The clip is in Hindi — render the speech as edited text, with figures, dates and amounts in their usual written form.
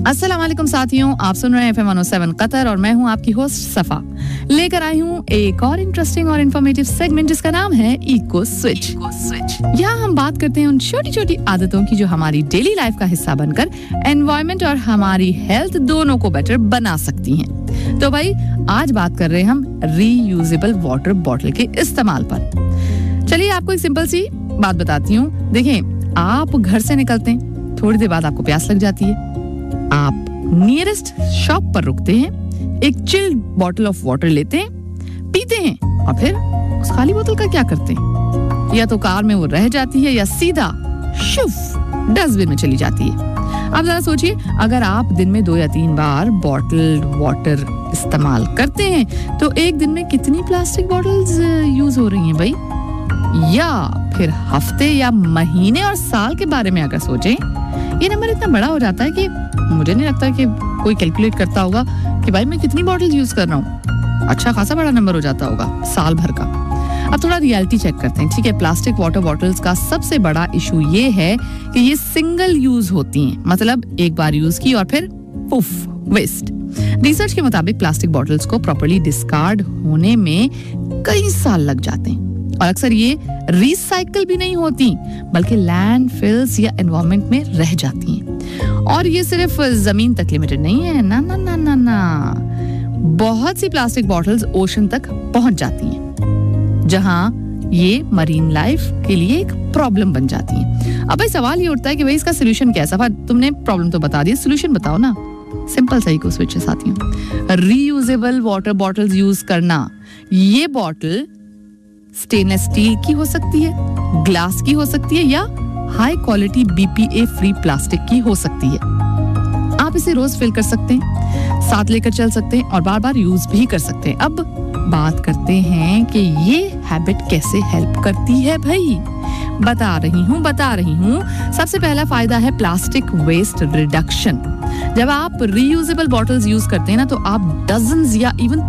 अस्सलाम वालेकुम साथियों, आप सुन रहे हैं FM 107 कतर और मैं हूं आपकी होस्ट सफा। लेकर आई हूं एक और इंटरेस्टिंग और इन्फॉर्मेटिव सेगमेंट जिसका नाम है इको स्विच। यहाँ हम बात करते हैं उन छोटी छोटी आदतों की जो हमारी डेली लाइफ का हिस्सा बनकर एनवायरनमेंट और हमारी हेल्थ दोनों को बेटर बना सकती हैं। तो भाई आज बात कर रहे हैं हम रीयूजेबल वाटर बॉटल के इस्तेमाल पर। चलिए आपको एक सिंपल सी बात बताती हूँ। देखें, आप घर से निकलते हैं, थोड़ी देर बाद आपको प्यास लग जाती है, आप नियरेस्ट शॉप पर रुकते हैं, एक चिल्ड बॉटल ऑफ वाटर लेते हैं, पीते हैं और फिर उस खाली बोतल का क्या करते हैं? या तो कार में वो रह जाती है या सीधा शुफ डस्टबिन में चली जाती है। आप जरा सोचिए, अगर आप दिन में 2 या 3 बार बॉटल्ड वाटर इस्तेमाल करते हैं तो एक दिन में कितनी प्लास्टिक बॉटल्स यूज हो रही हैं भाई? या फिर हफ्ते या महीने और साल के बारे में अगर सोचें, ये नंबर इतना बड़ा हो जाता है कि मुझे नहीं लगता कि कोई कैलकुलेट करता होगा कि भाई मैं कितनी बॉटल यूज कर रहा हूँ। अच्छा खासा बड़ा नंबर हो जाता होगा साल भर का। अब थोड़ा रियलिटी चेक करते हैं, ठीक है? प्लास्टिक वाटर बॉटल्स का सबसे बड़ा इशू ये है कि ये सिंगल यूज होती हैं, मतलब एक बार यूज की और फिर पुफ, वेस्ट। रिसर्च के मुताबिक प्लास्टिक बॉटल्स को प्रॉपर्ली डिस्कार्ड होने में कई साल लग जाते हैं और अक्सर ये रिसाइकल भी नहीं होती बल्कि लैंडफिल्स या एनवायरनमेंट में रह जाती हैं। और ये सिर्फ जमीन तक लिमिटेड नहीं है, ना ना ना ना ना, बहुत सी प्लास्टिक बॉटल्स ओशन तक पहुंच जाती हैं, जहां ये मरीन लाइफ के लिए एक प्रॉब्लम बन जाती हैं। अब भाई सवाल ये उठता है कि भाई इसका सोल्यूशन क्या है? सफा, तुमने प्रॉब्लम तो बता दी, सोल्यूशन बताओ ना। सिंपल सही को स्विच है साथियों, रीयूजेबल वाटर बॉटल्स यूज करना। ये बॉटल स्टेनलेस स्टील की हो सकती है, ग्लास की हो सकती है या high quality BPA free plastic की हो सकती है। आप इसे रोज फिल कर सकते हैं, साथ लेकर चल सकते हैं और बार बार यूज भी कर सकते हैं। अब बात करते हैं कि ये हैबिट कैसे हेल्प करती है भाई। बता रही हूँ। सबसे पहला फायदा है प्लास्टिक वेस्ट रिडक्शन। जब आप रीयूजेबल बॉटल्स यूज करते हैं ना तो आप डजन्स या इवन